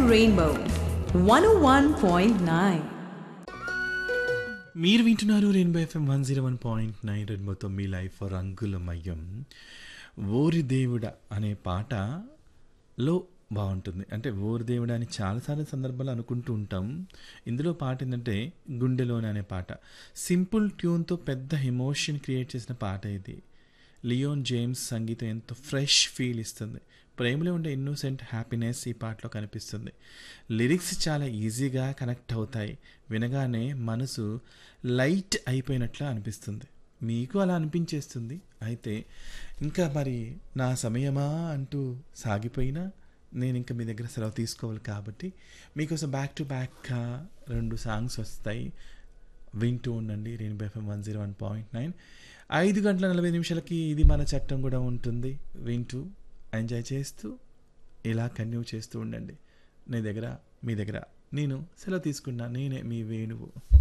Rainbow 101.9. మీరు వింటున్నారు rainbow FM 101.9 రెయిన్బోతో మీ లైఫ్ రంగులమయం. ఓరి దేవుడ అనే పాటలో బాగుంటుంది. అంటే ఓరి దేవుడ అని చాలాసార్లు సందర్భాలు అనుకుంటూ ఉంటాం. ఇందులో పాట ఏంటంటే గుండెలోనే అనే పాట. సింపుల్ ట్యూన్తో పెద్ద ఎమోషన్ క్రియేట్ చేసిన పాట ఇది. లియోన్ జేమ్స్ సంగీతం ఎంతో ఫ్రెష్ ఫీల్ ఇస్తుంది. ప్రేమలో ఉండే ఇన్నోసెంట్ హ్యాపీనెస్ ఈ పాటలో కనిపిస్తుంది. లిరిక్స్ చాలా ఈజీగా కనెక్ట్ అవుతాయి. వినగానే మనసు లైట్ అయిపోయినట్లు అనిపిస్తుంది. మీకు అలా అనిపించేస్తుంది. అయితే ఇంకా మరి నా సమయమా అంటూ సాగిపోయినా నేను ఇంకా మీ దగ్గర సెలవు తీసుకోవాలి కాబట్టి మీకోసం బ్యాక్ టు బ్యాక్ 2 సాంగ్స్ వస్తాయి. వింటూ ఉండండి రెయిన్బో ఎఫ్ఎం 101.9. 5:40 ఇది మన చట్టం కూడా ఉంటుంది. వింటూ ఎంజాయ్ చేస్తూ ఇలా కంటిన్యూ చేస్తూ ఉండండి. మీ దగ్గర నేను సెలవు తీసుకున్నా. నేనే మీ వేణువు.